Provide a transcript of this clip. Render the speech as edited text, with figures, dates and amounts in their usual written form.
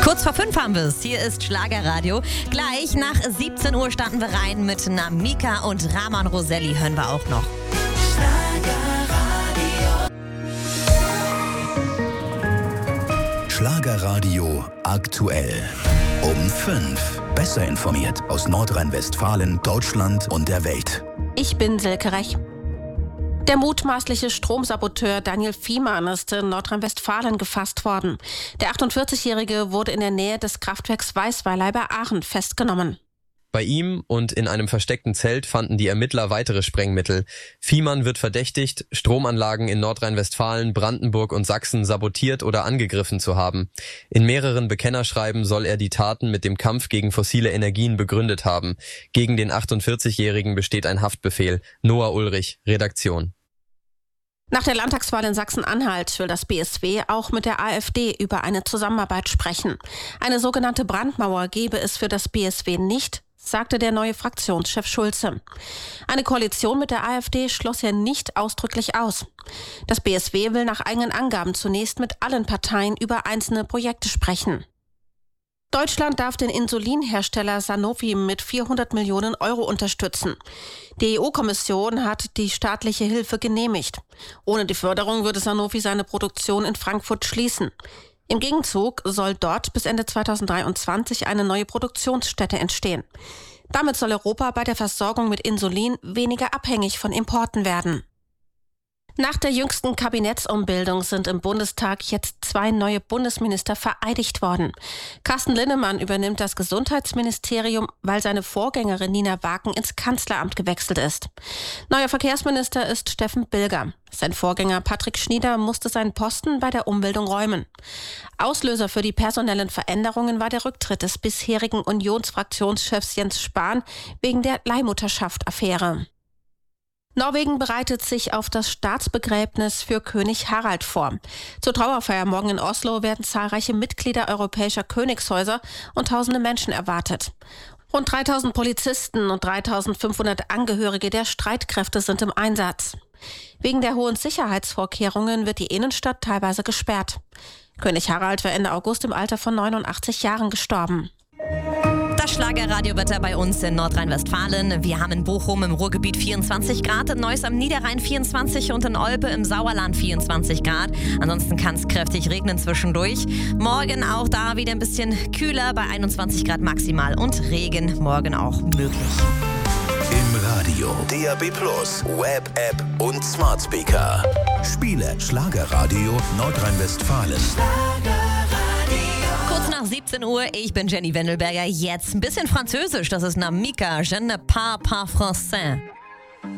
Kurz vor 5 haben wir es. Hier ist Schlagerradio. Gleich nach 17 Uhr starten wir rein mit Namika und Rahman Roselli hören wir auch noch. Schlagerradio aktuell. Um 5. Besser informiert aus Nordrhein-Westfalen, Deutschland und der Welt. Ich bin Silke Rech. Der mutmaßliche Stromsaboteur Daniel Fiemann ist in Nordrhein-Westfalen gefasst worden. Der 48-Jährige wurde in der Nähe des Kraftwerks Weißweiler bei Aachen festgenommen. Bei ihm und in einem versteckten Zelt fanden die Ermittler weitere Sprengmittel. Fiemann wird verdächtigt, Stromanlagen in Nordrhein-Westfalen, Brandenburg und Sachsen sabotiert oder angegriffen zu haben. In mehreren Bekennerschreiben soll er die Taten mit dem Kampf gegen fossile Energien begründet haben. Gegen den 48-Jährigen besteht ein Haftbefehl. Noah Ulrich, Redaktion. Nach der Landtagswahl in Sachsen-Anhalt will das BSW auch mit der AfD über eine Zusammenarbeit sprechen. Eine sogenannte Brandmauer gebe es für das BSW nicht, sagte der neue Fraktionschef Schulze. Eine Koalition mit der AfD schloss er nicht ausdrücklich aus. Das BSW will nach eigenen Angaben zunächst mit allen Parteien über einzelne Projekte sprechen. Deutschland darf den Insulinhersteller Sanofi mit 400 Millionen Euro unterstützen. Die EU-Kommission hat die staatliche Hilfe genehmigt. Ohne die Förderung würde Sanofi seine Produktion in Frankfurt schließen. Im Gegenzug soll dort bis Ende 2023 eine neue Produktionsstätte entstehen. Damit soll Europa bei der Versorgung mit Insulin weniger abhängig von Importen werden. Nach der jüngsten Kabinettsumbildung sind im Bundestag jetzt 2 neue Bundesminister vereidigt worden. Carsten Linnemann übernimmt das Gesundheitsministerium, weil seine Vorgängerin Nina Waken ins Kanzleramt gewechselt ist. Neuer Verkehrsminister ist Steffen Bilger. Sein Vorgänger Patrick Schnieder musste seinen Posten bei der Umbildung räumen. Auslöser für die personellen Veränderungen war der Rücktritt des bisherigen Unionsfraktionschefs Jens Spahn wegen der Leihmutterschaft-Affäre. Norwegen bereitet sich auf das Staatsbegräbnis für König Harald vor. Zur Trauerfeier morgen in Oslo werden zahlreiche Mitglieder europäischer Königshäuser und tausende Menschen erwartet. Rund 3000 Polizisten und 3500 Angehörige der Streitkräfte sind im Einsatz. Wegen der hohen Sicherheitsvorkehrungen wird die Innenstadt teilweise gesperrt. König Harald war Ende August im Alter von 89 Jahren gestorben. Das Schlagerradiowetter bei uns in Nordrhein-Westfalen. Wir haben in Bochum im Ruhrgebiet 24 Grad, in Neuss am Niederrhein 24 und in Olpe im Sauerland 24 Grad. Ansonsten kann es kräftig regnen zwischendurch. Morgen auch da wieder ein bisschen kühler bei 21 Grad maximal und Regen morgen auch möglich. Im Radio, DAB+, Web, App und Smart Speaker. Spiele Schlagerradio Nordrhein-Westfalen. Kurz nach 17 Uhr, ich bin Jenny Wendelberger. Jetzt ein bisschen Französisch, das ist Namika, je ne parle pas français.